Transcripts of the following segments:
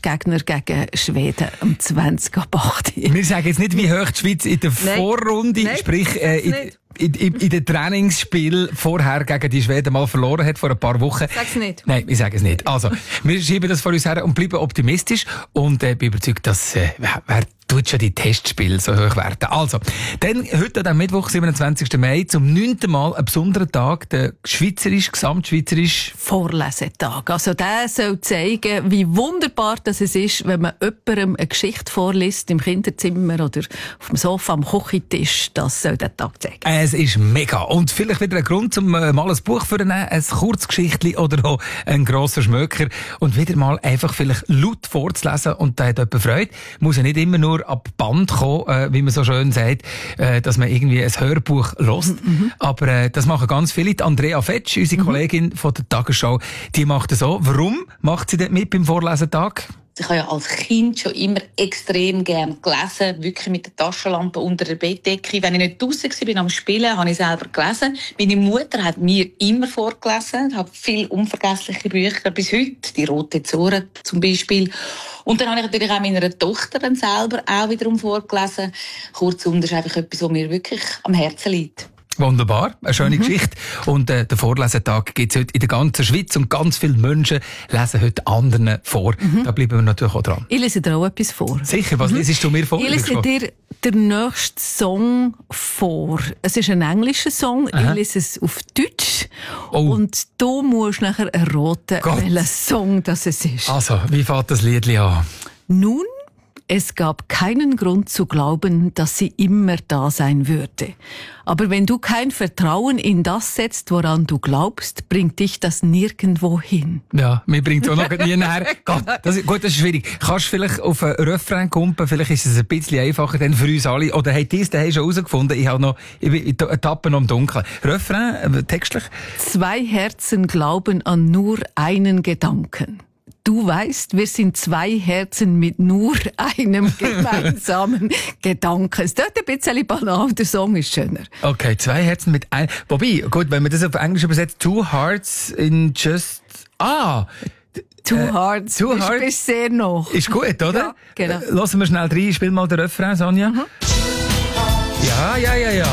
Testgegner gegen Schweden am 20.08. Wir sagen jetzt nicht, wie hoch die Schweiz in der Vorrunde, sprich in den Trainingsspiel vorher gegen die Schweden mal verloren hat, vor ein paar Wochen. Sag's nicht. Nein, ich sage es nicht. Also, wir schieben das vor uns her und bleiben optimistisch und bin überzeugt, dass wer tut schon die Testspiele so hoch werden. Also, dann heute am Mittwoch, 27. Mai, zum 9. Mal ein besonderer Tag, der gesamtschweizerisch Vorlesetag. Also der soll zeigen, wie wunderbar das es ist, wenn man jemandem eine Geschichte vorliest, im Kinderzimmer oder auf dem Sofa am Küchentisch. Das soll der Tag zeigen. Es ist mega. Und vielleicht wieder ein Grund, um mal ein Buch zu nehmen, ein Kurzgeschichtli oder auch ein grosser Schmöker und wieder mal einfach vielleicht laut vorzulesen und da hat jemand Freude. Muss ja nicht immer nur ab Band kommen, wie man so schön sagt, dass man irgendwie ein Hörbuch hört. Aber das machen ganz viele. Die Andrea Fetsch, unsere Kollegin von der Tagesschau, die macht das so. Warum macht sie dort mit beim Vorlesetag? Ich habe ja als Kind schon immer extrem gern gelesen, wirklich mit der Taschenlampe unter der Bettdecke. Wenn ich nicht draussen war am Spielen, habe ich selber gelesen. Meine Mutter hat mir immer vorgelesen. Ich habe viele unvergessliche Bücher bis heute, die Rote Zora zum Beispiel. Und dann habe ich natürlich auch meiner Tochter dann selber auch wiederum vorgelesen. Kurzum, das ist einfach etwas, was mir wirklich am Herzen liegt. Wunderbar, eine schöne Geschichte. Und der Vorlesetag gibt es heute in der ganzen Schweiz und ganz viele Menschen lesen heute anderen vor. Da bleiben wir natürlich auch dran. Ich lese dir auch etwas vor. Sicher, was lesest du mir vor? Ich lese dir den nächsten Song vor. Es ist ein englischer Song, ich lese es auf Deutsch. Oh. Und du musst nachher erraten, welcher Song das ist. Also, wie fängt das Liedli an? Nun, es gab keinen Grund zu glauben, dass sie immer da sein würde. Aber wenn du kein Vertrauen in das setzt, woran du glaubst, bringt dich das nirgendwo hin. Ja, mir bringt es auch noch nie näher. Das ist schwierig. Kannst du vielleicht auf einen Refrain kumpen? Vielleicht ist es ein bisschen einfacher dann für uns alle. Oder habt ihr es schon herausgefunden? Ich tappe noch im Dunkeln. Refrain, textlich? 2 Herzen glauben an nur einen Gedanken. Du weißt, wir sind 2 Herzen mit nur einem gemeinsamen Gedanken. Es tut ein bisschen banal, der Song ist schöner. Okay, 2 Herzen mit einem. Wobei, gut, wenn man das auf Englisch übersetzt, 2 Hearts in just... Two Hearts. Ist sehr noch. Ist gut, oder? Ja, genau. Lassen wir schnell rein, spiel mal den Refrain, Sonja. Ja.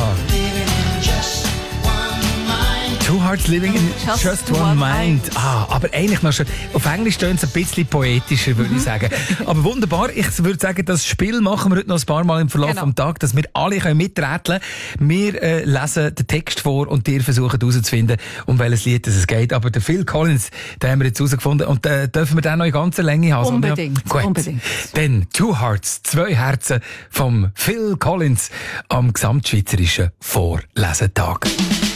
2 Hearts living in just one mind. Aber eigentlich noch schon. Auf Englisch tönt es ein bisschen poetischer, würde ich sagen. Aber wunderbar. Ich würde sagen, das Spiel machen wir heute noch ein paar Mal im Verlauf des Tages, dass wir alle miträtseln können. Wir lesen den Text vor und ihr versuchen herauszufinden, um welches Lied es geht. Aber der Phil Collins, den haben wir jetzt herausgefunden. Und dürfen wir den noch in ganzer Länge haben? Unbedingt. Gut. Unbedingt. Dann 2 Hearts, 2 Herzen vom Phil Collins am gesamtschweizerischen Vorlesetag.